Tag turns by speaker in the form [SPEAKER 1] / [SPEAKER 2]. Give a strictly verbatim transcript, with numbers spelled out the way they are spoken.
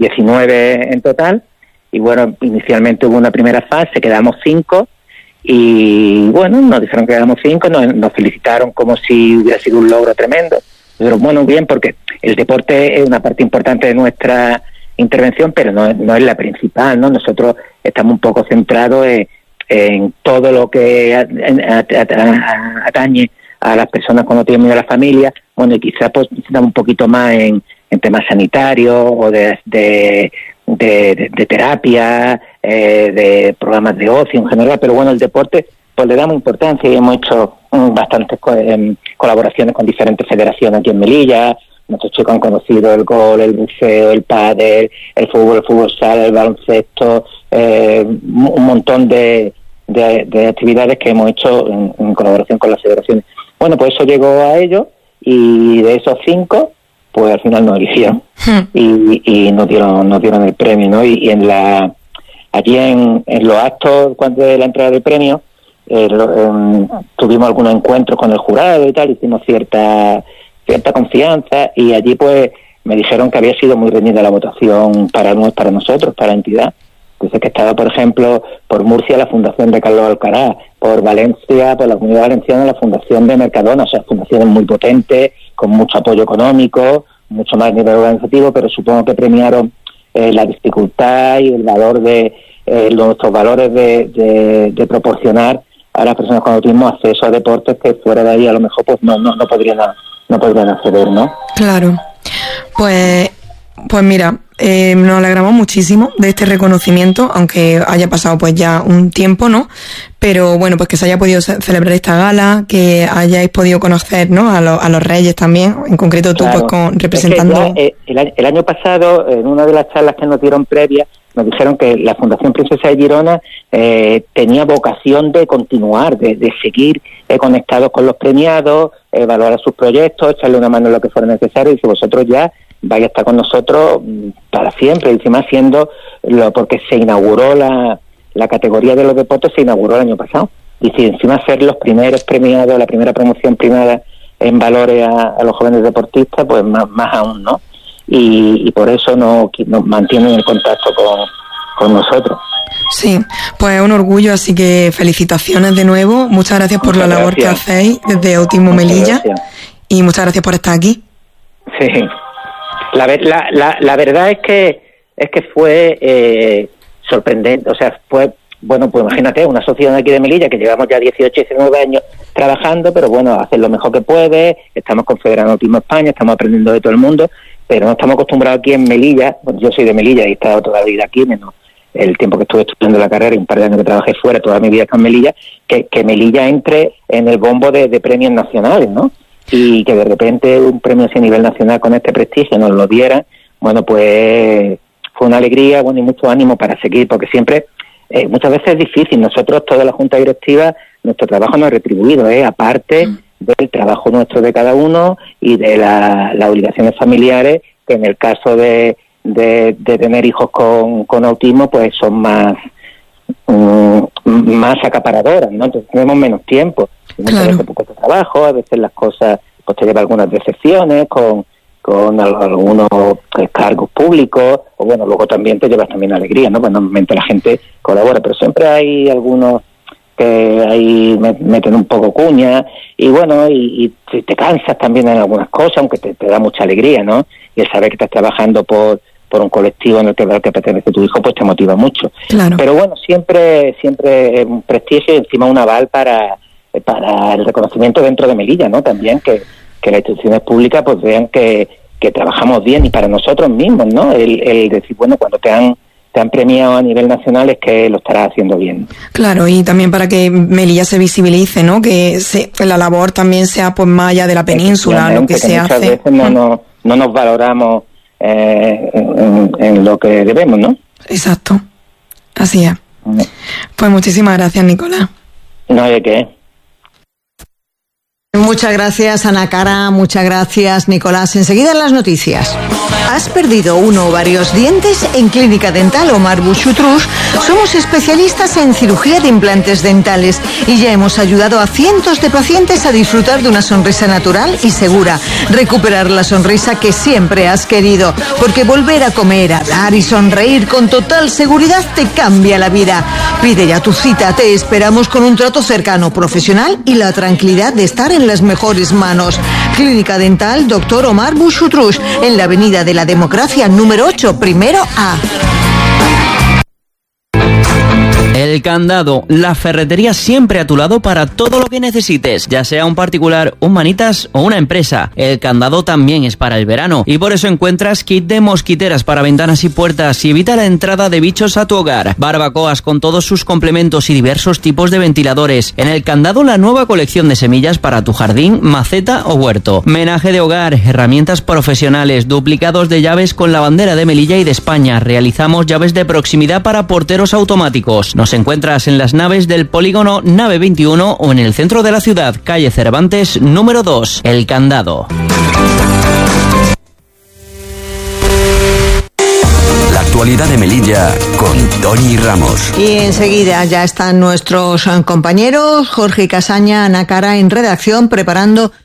[SPEAKER 1] diecinueve en total, y bueno, inicialmente hubo una primera fase, quedamos cinco, y bueno, nos dijeron que quedamos cinco, nos, nos felicitaron como si hubiera sido un logro tremendo, pero bueno, bien, porque el deporte es una parte importante de nuestra intervención, pero no, no es la principal, ¿no? Nosotros estamos un poco centrados en, en todo lo que atañe a las personas cuando tienen miedo a la familia, bueno, y quizás pues estamos un poquito más en, en temas sanitarios o de, de, de, de, de terapia, eh, de programas de ocio en general, pero bueno, el deporte pues le damos importancia y hemos hecho um, bastantes co- eh, colaboraciones con diferentes federaciones aquí en Melilla. Nuestros chicos han conocido el gol, el buceo, el pádel, el fútbol, el fútbol sala, el baloncesto, eh, un montón de, de, de actividades que hemos hecho en, en colaboración con las federaciones. Bueno, pues eso llegó a ellos, y de esos cinco, pues al final nos eligieron y, y nos dieron nos dieron el premio, ¿no? Y, y en la allí en, en los actos cuando de la entrega del premio eh, lo, eh, tuvimos algunos encuentros con el jurado y tal, hicimos cierta cierta confianza, y allí pues me dijeron que había sido muy reñida la votación para para nosotros, para la entidad. Entonces que estaba, por ejemplo, por Murcia la Fundación de Carlos Alcaraz, por Valencia, por la Comunidad Valenciana la Fundación de Mercadona, o sea, fundaciones muy potentes, con mucho apoyo económico, mucho más nivel organizativo, pero supongo que premiaron eh, la dificultad y el valor de eh, nuestros valores de, de, de proporcionar a las personas con autismo acceso a deportes que fuera de ahí a lo mejor pues no no no podrían no podrían acceder, ¿no?
[SPEAKER 2] Claro. Pues pues mira, eh, nos alegramos muchísimo de este reconocimiento, aunque haya pasado pues ya un tiempo, ¿no? Pero bueno, pues que se haya podido ce- celebrar esta gala, que hayáis podido conocer, ¿no? A, lo, a los reyes también, en concreto tú, claro, pues con representando...
[SPEAKER 1] Es que ya, eh, el, año, el año pasado, en una de las charlas que nos dieron previas, nos dijeron que la Fundación Princesa de Girona eh, tenía vocación de continuar, de, de seguir eh, conectados con los premiados, eh, valorar sus proyectos, echarle una mano en lo que fuera necesario, y si vosotros ya vaya a estar con nosotros para siempre, y encima siendo lo, porque se inauguró la, la categoría de los deportes, se inauguró el año pasado, y si encima ser los primeros premiados, la primera promoción primada en valores a, a los jóvenes deportistas, pues más, más aún, ¿no? Y, y por eso nos, nos mantienen en contacto con, con nosotros.
[SPEAKER 2] Sí, pues es un orgullo, así que felicitaciones de nuevo, muchas gracias por muchas la labor gracias. que hacéis desde Autismo muchas Melilla, gracias. Y muchas gracias por estar aquí.
[SPEAKER 1] Sí. La, la, la, la verdad es que es que fue eh, sorprendente, o sea, fue, bueno, pues imagínate, una asociación aquí de Melilla que llevamos ya dieciocho, diecinueve años trabajando, pero bueno, hacer lo mejor que puede, estamos confederando Autismo España, estamos aprendiendo de todo el mundo, pero no estamos acostumbrados aquí en Melilla, bueno, yo soy de Melilla y he estado toda la vida aquí, menos el tiempo que estuve estudiando la carrera y un par de años que trabajé fuera, toda mi vida está en Melilla, que, que Melilla entre en el bombo de, de premios nacionales, ¿no? Y que de repente un premio así a nivel nacional con este prestigio nos lo diera, bueno, pues fue una alegría, bueno, y mucho ánimo para seguir, porque siempre, eh, muchas veces es difícil. Nosotros, toda la Junta Directiva, nuestro trabajo no es retribuido, ¿eh? Aparte mm. del trabajo nuestro de cada uno y de la, las obligaciones familiares, que en el caso de, de, de tener hijos con, con autismo, pues son más, um, más acaparadoras, ¿no? Entonces tenemos menos tiempo. Muchas claro. veces poco de trabajo, a veces las cosas pues te lleva algunas decepciones con, con algunos cargos públicos, o bueno, luego también te llevas también alegría, ¿no? Pues normalmente la gente colabora, pero siempre hay algunos que ahí meten un poco cuña, y bueno, y, y te cansas también en algunas cosas, aunque te, te da mucha alegría, ¿no? Y el saber que estás trabajando por por un colectivo en el que, el que pertenece tu hijo, pues te motiva mucho.
[SPEAKER 2] Claro.
[SPEAKER 1] Pero bueno, siempre siempre un prestigio y encima un aval para para el reconocimiento dentro de Melilla, ¿no? También que, que las instituciones públicas pues vean que, que trabajamos bien, y para nosotros mismos, ¿no? El, el decir, bueno, cuando te han te han premiado a nivel nacional es que lo estarás haciendo bien.
[SPEAKER 2] Claro, y también para que Melilla se visibilice, ¿no? Que se, la labor también sea pues más allá de la península, lo que, que se
[SPEAKER 1] muchas
[SPEAKER 2] hace.
[SPEAKER 1] Muchas veces no, no, no nos valoramos eh, en, en lo que debemos, ¿no?
[SPEAKER 2] Exacto, así es. Pues muchísimas gracias, Nicolás.
[SPEAKER 1] No hay de qué.
[SPEAKER 3] Muchas gracias, Ana Cara, muchas gracias, Nicolás. Enseguida en las noticias. ¿Has perdido uno o varios dientes? En Clínica Dental Omar Bouchoutrouche somos especialistas en cirugía de implantes dentales y ya hemos ayudado a cientos de pacientes a disfrutar de una sonrisa natural y segura. Recuperar la sonrisa que siempre has querido, porque volver a comer, hablar y sonreír con total seguridad te cambia la vida. Pide ya tu cita, te esperamos con un trato cercano, profesional y la tranquilidad de estar en las mejores manos. Clínica Dental Doctor Omar Bouchoutrouche, en la Avenida de la Democracia número ocho, primero A.
[SPEAKER 4] El Candado, la ferretería siempre a tu lado para todo lo que necesites, ya sea un particular, un manitas o una empresa. El Candado también es para el verano y por eso encuentras kit de mosquiteras para ventanas y puertas y evita la entrada de bichos a tu hogar. Barbacoas con todos sus complementos y diversos tipos de ventiladores. En El Candado, la nueva colección de semillas para tu jardín, maceta o huerto. Menaje de hogar, herramientas profesionales, duplicados de llaves con la bandera de Melilla y de España. Realizamos llaves de proximidad para porteros automáticos. Nos encuentras en las naves del polígono Nave veintiuno o en el centro de la ciudad, calle Cervantes número dos, El Candado.
[SPEAKER 5] La actualidad de Melilla con Tony Ramos.
[SPEAKER 3] Y enseguida ya están nuestros compañeros Jorge Casaña, Ana Cara en redacción preparando